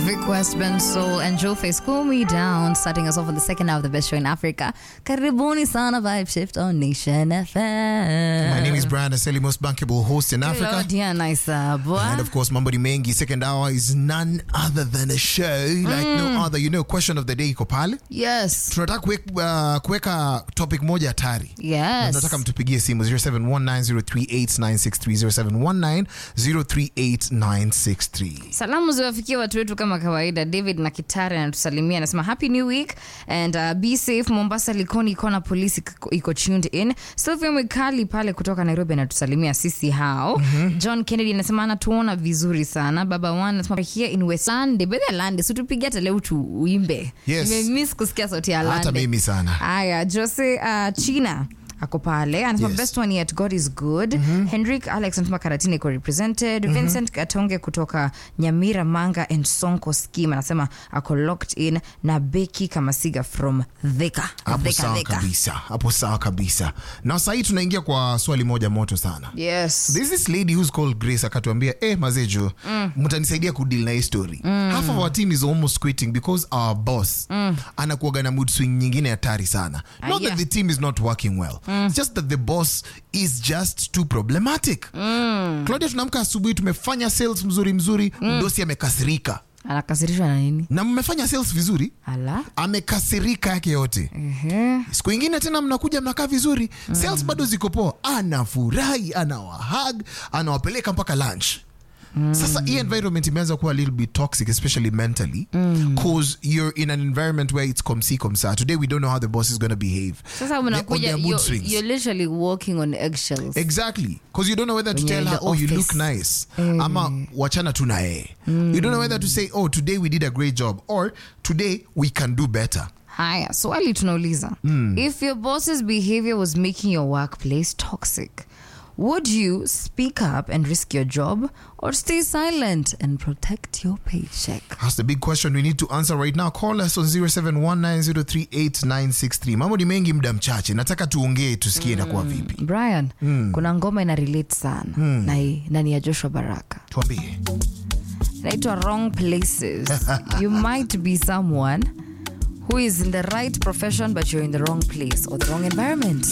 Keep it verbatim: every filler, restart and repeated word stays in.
Vic West, Ben Soul, and Joe Face, Cool Me Down, starting us off on the second hour of the best show in Africa. Karibuni sana Vibe Shift on Nation F M. My name is Brian Aseli, most bankable host in Africa. Hello, dear, nice uh, boy. And of course, Mambo Mengi, second hour is none other than a show like mm. no other. You know, question of the day iko pale. Yes. Tunataka kuweka uh, kuweka topic moja hatari. Yes. Tunataka mtupigie simu zero seven one nine zero three eight nine six three zero seven one nine zero three eight nine six three. Salamu ziwafikia watu wetu kama kawaida. David na Kitare anatusalimia, anasema happy new week and uh, be safe. Mombasa Likoni ikona polisi iko tuned in. Sylvia Mwikali pale kutoka Nairobi anatusalimia sisi hao. Mm-hmm. John Kennedy anasema anatuona vizuri sana. Baba Wan anasema here in Westland, bebe Lande, so tupigia hata leo tu uimbe. Yes. Nimemiss kusikia sauti ya Lande. Hata mimi sana. Haya, Jose uh, China ako pale anasema yes. Best one yet, God is good. Mm-hmm. Henrik Alex anasema Karatini iko represented. Mm-hmm. Vincent Katonge kutoka Nyamira Manga and Sonko Scheme anasema ako locked in, na Becky Kamasiga from Thika. Hapo sawa kabisa. Hapo sawa kabisa. Na sasa hii tunaingia kwa swali moja moto sana. Yes. There's this lady who's called Grace akatuambia eh mazejo mm. mtanisaidia kudeal na hii story. Mm. Half of our team is almost quitting because our boss mm. anakuwa na mood swing nyingine hatari sana. Not uh, yeah. that the team is not working well. Mm. It's just that the boss is just too problematic. Mm. Claudia, tunamka asubuhi tumefanya sales mzuri mzuri, mm. dosi amekasirika. Anakasirishwa na nini? Na mmefanya sales vizuri? Ala. Amekasirika yake yote. Uh-huh. Siku nyingine tena mnakuja mnakaa vizuri, mm. sales bado ziko poa. Anafurahi, anawahug, anawapeleka mpaka lunch. Mm. Sasa hii environment imeanza kuwa a little bit toxic, especially mentally, because mm. you're in an environment where it's komsi komsa. Today we don't know how the boss is going to behave. Sasa unakuja, you're, you're literally walking on eggshells. Exactly, because you don't know whether to tell her, oh, office. You look nice, mm. ama wachana tu na yeye. Mm. You don't know whether to say, oh, today we did a great job, or today we can do better. Haya, swali tunauliza. Mm. If your boss's behavior was making your workplace toxic, would you speak up and risk your job, or stay silent and protect your paycheck? That's the big question we need to answer right now. Call us on zero seven one nine zero three eight nine six three. Mambo ni mengi muda mchache. Nataka tuongee tusikie na kwa vipi. Brian, mm. kuna ngoma ina relate sana mm. na hii, na ni ya Joshua Baraka. Tuambie. Inaitwa Wrong Places. You might be someone who is in the right profession but you're in the wrong place or the wrong environment.